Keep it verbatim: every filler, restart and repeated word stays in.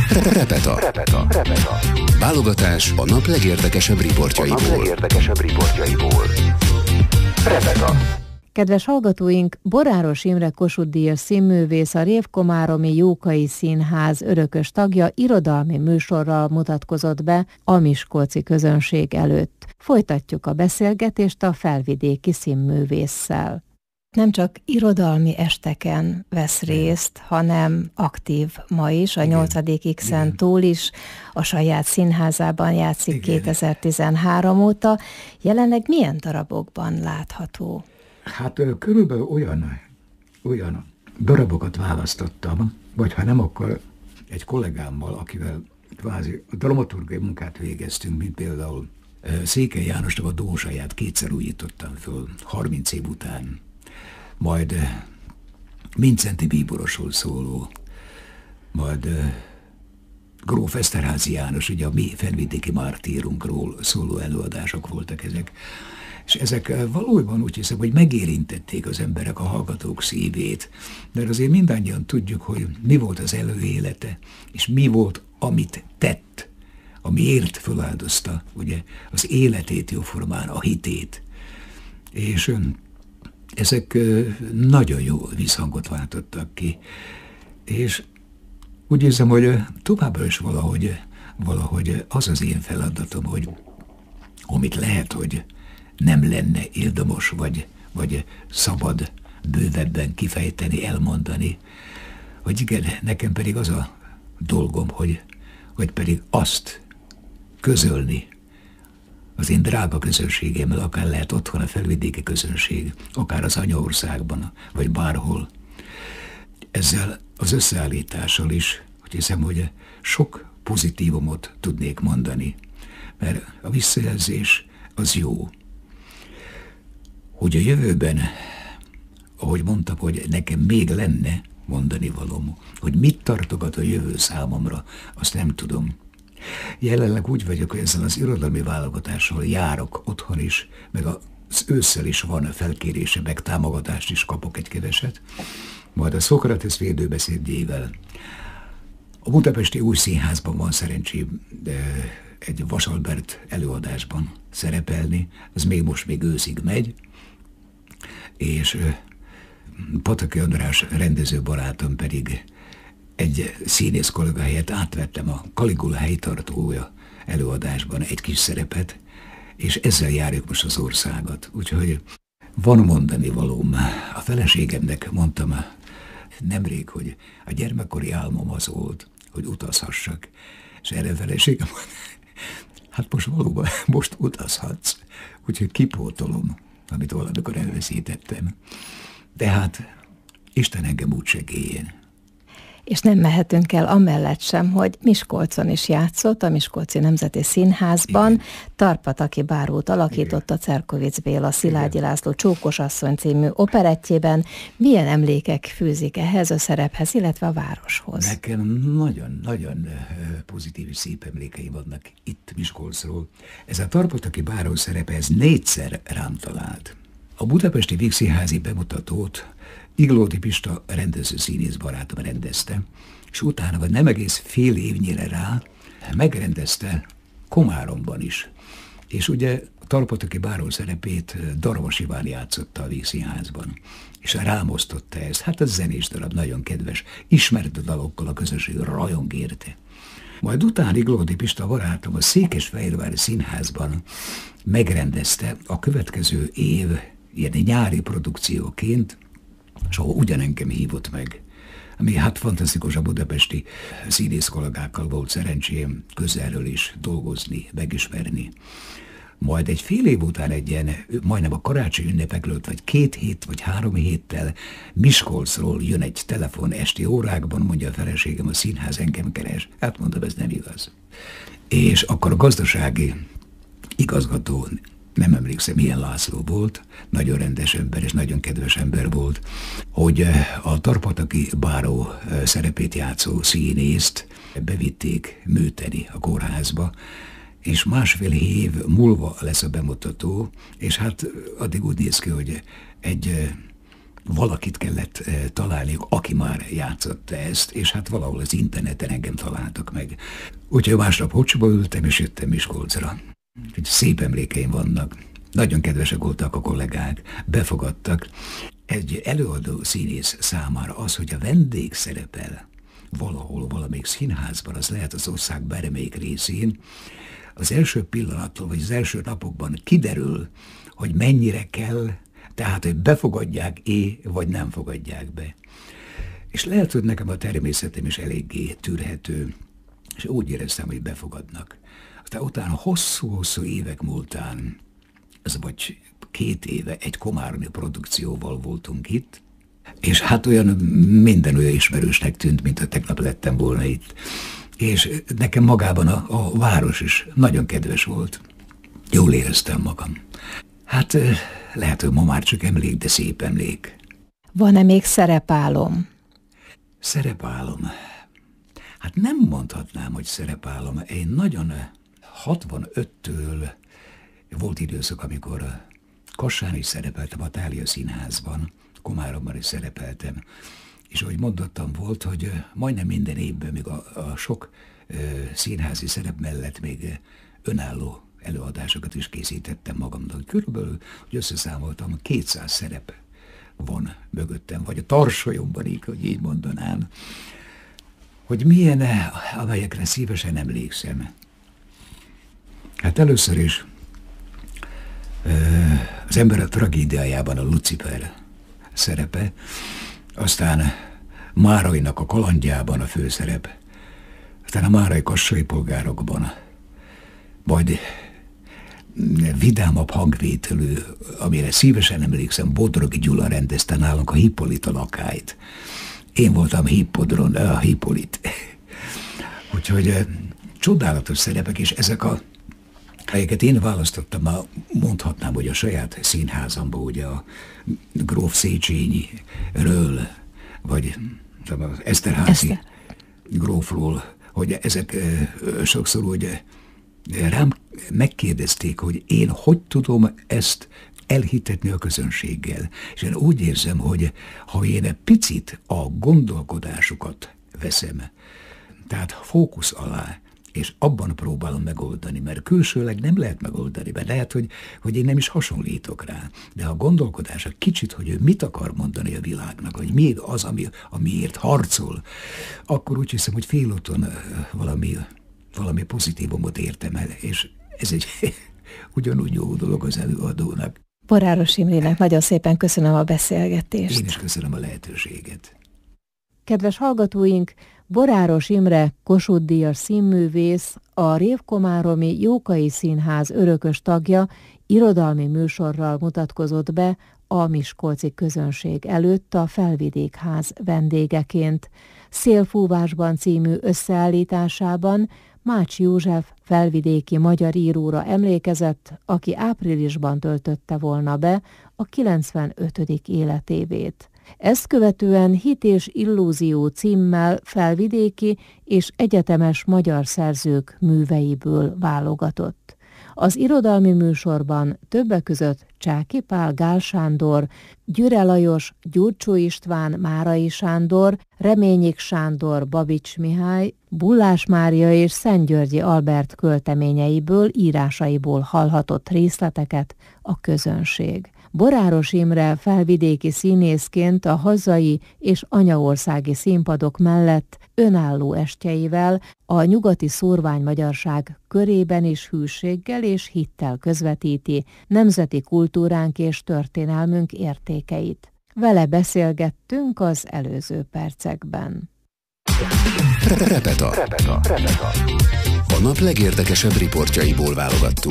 Repeta. Repeta. Repeta. Válogatás a nap legérdekesebb riportjaiból. A nap legérdekesebb riportjaiból. Repeta. Kedves hallgatóink, Boráros Imre Kossuth-díjas színművész, a Révkomáromi Jókai Színház örökös tagja irodalmi műsorral mutatkozott be a miskolci közönség előtt. Folytatjuk a beszélgetést a felvidéki színművésszel. Nem csak irodalmi esteken vesz részt, hanem aktív ma is, a nyolcadik X-en túl is, a saját színházában játszik Igen. kétezer-tizenhárom óta. Jelenleg milyen darabokban látható? Hát körülbelül olyan, olyan darabokat választottam, vagy ha nem, akkor egy kollégámmal, akivel kvázi a dramaturgiai munkát végeztünk, mint például Székely Jánosnak a Dózsaját kétszer újítottam föl, harminc év után. Majd Mincenti Bíborosról szóló, majd Gróf Eszterházy János, ugye a mi felvidéki mártírunkról szóló előadások voltak ezek. És ezek valójában úgy hiszem, hogy megérintették az emberek, a hallgatók szívét, mert azért mindannyian tudjuk, hogy mi volt az előélete, és mi volt, amit tett, amiért feláldozta ugye, az életét jóformán, a hitét. És ezek nagyon jó visszhangot váltottak ki. És úgy érzem, hogy továbbra is valahogy, valahogy az az én feladatom, hogy amit lehet, hogy nem lenne érdemes, vagy, vagy szabad bővebben kifejteni, elmondani, hogy igen, nekem pedig az a dolgom, hogy, hogy pedig azt közölni az én drága közönségemmel, akár lehet otthon a felvidéki közönség, akár az anyaországban, vagy bárhol. Ezzel az összeállítással is, hogy hiszem, hogy sok pozitívumot tudnék mondani, mert a visszajelzés az jó. Hogy a jövőben, ahogy mondtam, hogy nekem még lenne mondani valóm, hogy mit tartogat a jövő számomra, azt nem tudom. Jelenleg úgy vagyok, hogy ezzel az irodalmi válogatással járok otthon is, meg az ősszel is van felkérése, meg támogatást is kapok egy keveset, majd a Szokratész védőbeszédjével. A Budapesti Új Színházban van szerencsém, de egy Vasalbert előadásban szerepelni, az még most még őszig megy, és Pataki András rendező barátom pedig egy színész kollega helyett átvettem a Caligula helytartója előadásban egy kis szerepet, és ezzel járjuk most az országot. Úgyhogy van mondani valóm. A feleségemnek mondtam nemrég, hogy a gyermekkori álmom az volt, hogy utazhassak, és erre a feleségem mondta, hát most valóban most utazhatsz, úgyhogy kipótolom, amit valamikor elveszítettem. De hát Isten engem úgy segéljen. És nem mehetünk el amellett sem, hogy Miskolcon is játszott, a Miskolci Nemzeti Színházban. Igen. Tarpataki Bárót alakította Cerkovics Béla, Szilágyi Igen. László Csókosasszony című operettjében. Milyen emlékek fűzik ehhez a szerephez, illetve a városhoz? Nekem nagyon-nagyon pozitív és szép emlékei vannak itt Miskolcról. Ez a Tarpataki Báró szerepe, ez négyszer rám talált. A budapesti Vígszínházi bemutatót Iglódi Pista rendező színész barátom rendezte, és utána, vagy nem egész fél évnyire rá, megrendezte Komáromban is. És ugye a Tarpataki Báró szerepét Darvas Iván játszotta a Vígszínházban, és rám osztotta ezt. Hát ez zenés darab, nagyon kedves, ismert dalokkal a közönség rajong érte. Majd utána Iglódi Pista barátom a Székesfehérvári Színházban megrendezte a következő év ilyen nyári produkcióként, és ahol ugyanengem hívott meg, ami hát fantasztikus, a budapesti színész kollégákkal volt szerencsém közelről is dolgozni, megismerni. Majd egy fél év után egy ilyen, majdnem a karácsony ünnepekről, vagy két hét, vagy három héttel Miskolcról jön egy telefon esti órákban, mondja a feleségem, a színház engem keres. Hát mondom, ez nem igaz. És akkor a gazdasági igazgató, nem emlékszem, milyen László volt, nagyon rendes ember és nagyon kedves ember volt, hogy a Tarpataki Báró szerepét játszó színészt bevitték műteni a kórházba, és másfél év múlva lesz a bemutató, és hát addig úgy néz ki, hogy egy valakit kellett találniuk, aki már játszotta ezt, és hát valahol az interneten engem találtak meg. Úgyhogy másnap Hocsba ültem, és jöttem Miskolcra. Úgyhogy szép emlékeim vannak. Nagyon kedvesek voltak a kollégák, befogadtak. Egy előadó színész számára az, hogy a vendég szerepel valahol, valamelyik színházban, az lehet az ország bármelyik részén, az első pillanattól, vagy az első napokban kiderül, hogy mennyire kell, tehát, hogy befogadják-é, vagy nem fogadják be. És lehet, hogy nekem a természetem is eléggé tűrhető, és úgy éreztem, hogy befogadnak. Aztán utána hosszú-hosszú évek múltán, ez vagy két éve egy komáromi produkcióval voltunk itt, és hát olyan minden olyan ismerősnek tűnt, mint hogy tegnap lettem volna itt. És nekem magában a, a város is nagyon kedves volt. Jól éreztem magam. Hát lehet, hogy ma már csak emlék, de szép emlék. Van-e még szerepálom? Szerepálom? Hát nem mondhatnám, hogy szerepálom. Én nagyon hatvanöttől volt időszak, amikor Kassán is szerepeltem, a Thália Színházban, Komáromban is szerepeltem. És ahogy mondottam, volt, hogy majdnem minden évben, még a, a sok ö, színházi szerep mellett még önálló előadásokat is készítettem magamnak. Körülbelül, hogy összeszámoltam, kétszáz szerep van mögöttem, vagy a tarsolyomban így, hogy így mondanám. Hogy milyen, amelyekre szívesen emlékszem. Hát először is ö, az ember a tragédiájában a Lucifer szerepe, aztán Márainak a kalandjában a főszerep, aztán a Márai kassai polgárokban, majd vidámabb hangvételű, amire szívesen emlékszem, Bodrogi Gyula rendezte nálunk a Hippolyta lakályt. Én voltam Hippodron, a Hippolyt. Úgyhogy csodálatos szerepek, és ezek a helyeket én választottam, már mondhatnám, hogy a saját színházamban, ugye a Gróf Széchenyiről, vagy az Eszterházy Eszter. Grófról, hogy ezek sokszor úgy rám megkérdezték, hogy én hogy tudom ezt elhitetni a közönséggel. És én úgy érzem, hogy ha én egy picit a gondolkodásukat veszem, tehát fókusz alá, és abban próbálom megoldani, mert külsőleg nem lehet megoldani, mert lehet, hogy, hogy én nem is hasonlítok rá. De ha a gondolkodás a kicsit, hogy ő mit akar mondani a világnak, hogy mi az, ami, amiért harcol, akkor úgy hiszem, hogy félúton valami, valami pozitívumot értem el, és ez egy ugyanúgy jó dolog az előadónak. Boráros Imrének nagyon szépen köszönöm a beszélgetést. Én is köszönöm a lehetőséget. Kedves hallgatóink, Boráros Imre Kossuth-díjas színművész, a Révkomáromi Jókai Színház örökös tagja irodalmi műsorral mutatkozott be a miskolci közönség előtt a Felvidékház vendégeként. Szélfúvásban című összeállításában Mács József felvidéki magyar íróra emlékezett, aki áprilisban töltötte volna be a kilencvenötödik életévét. Ezt követően Hit és illúzió címmel felvidéki és egyetemes magyar szerzők műveiből válogatott. Az irodalmi műsorban többek között Csáky Pál, Gál Sándor, Gyüre Lajos, Gyurcsó István, Márai Sándor, Reményik Sándor, Babics Mihály, Bullás Mária és Szentgyörgyi Albert költeményeiből, írásaiból hallhatott részleteket a közönség. Boráros Imre felvidéki színészként a hazai és anyaországi színpadok mellett önálló estjeivel a nyugati szórványmagyarság körében is hűséggel és hittel közvetíti nemzeti kultúránk és történelmünk értékeit. Vele beszélgettünk az előző percekben. Repeta. Repeta. Repeta. A nap legérdekesebb riportjaiból válogattunk.